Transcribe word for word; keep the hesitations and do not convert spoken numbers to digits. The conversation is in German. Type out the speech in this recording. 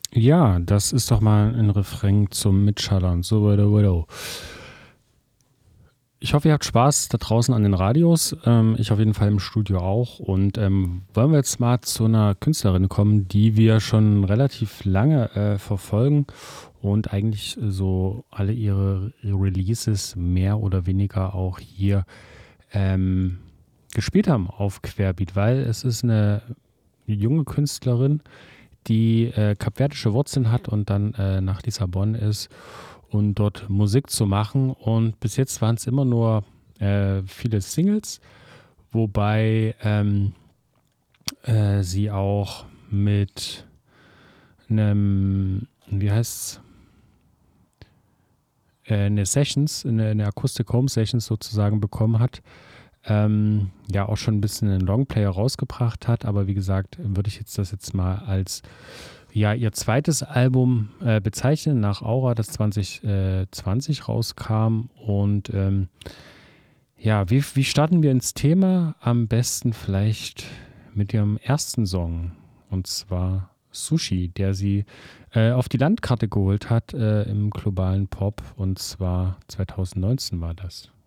Ja, das ist doch mal ein Refrain zum Mitschallern. So, widow, widow. Ich hoffe, ihr habt Spaß da draußen an den Radios. Ähm, ich auf jeden Fall im Studio auch. Und ähm, wollen wir jetzt mal zu einer Künstlerin kommen, die wir schon relativ lange äh, verfolgen und eigentlich so alle ihre Releases mehr oder weniger auch hier ähm, gespielt haben auf Querbeat, weil es ist eine junge Künstlerin, die äh, kapverdische Wurzeln hat und dann äh, nach Lissabon ist und dort Musik zu machen. Und bis jetzt waren es immer nur äh, viele Singles, wobei ähm, äh, sie auch mit einem, wie heißt's, äh, eine Sessions, eine, eine Acoustic Home Sessions sozusagen bekommen hat. Ähm, ja, auch schon ein bisschen einen Longplayer rausgebracht hat, aber wie gesagt, würde ich jetzt das jetzt mal als ja, ihr zweites Album äh, bezeichnen, nach Aura, das zwanzig zwanzig rauskam. Und ähm, ja, wie, wie starten wir ins Thema? Am besten vielleicht mit ihrem ersten Song. Und zwar Sushi, der sie äh, auf die Landkarte geholt hat äh, im globalen Pop. Und zwar zwanzig neunzehn war das.